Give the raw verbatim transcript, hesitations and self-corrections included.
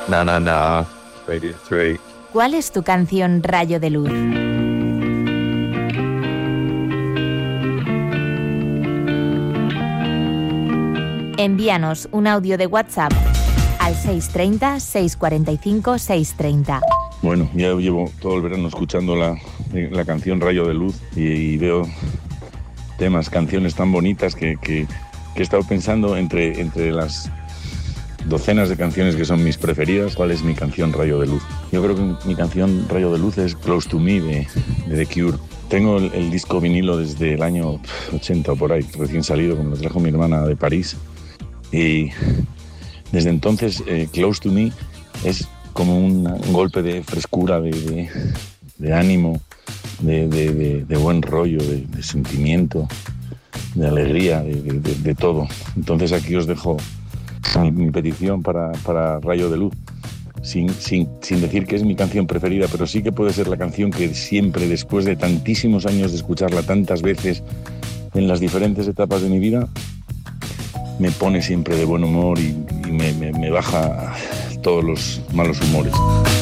Na, na, na. Radio tres. ¿Cuál es tu canción Rayo de Luz? Envíanos un audio de WhatsApp al seis tres cero, seis cuatro cinco, seis tres cero. Bueno, ya llevo todo el verano escuchando la, la canción Rayo de Luz y, y veo temas, canciones tan bonitas que, que, que he estado pensando entre, entre las docenas de canciones que son mis preferidas, ¿cuál es mi canción Rayo de Luz? Yo creo que mi canción Rayo de Luz es Close to Me de, de The Cure. Tengo el, el disco vinilo desde el año ochenta o por ahí, recién salido, como lo trajo mi hermana de París. Y desde entonces eh, Close to Me es como un, un golpe de frescura, de, de, de ánimo, de, de, de, de buen rollo, de, de sentimiento, de alegría, de, de, de, de todo. Entonces aquí os dejo mi, mi petición para, para Rayo de Luz, sin, sin, sin decir que es mi canción preferida, pero sí que puede ser la canción que siempre, después de tantísimos años de escucharla tantas veces en las diferentes etapas de mi vida, me pone siempre de buen humor y, y me, me, me baja todos los malos humores.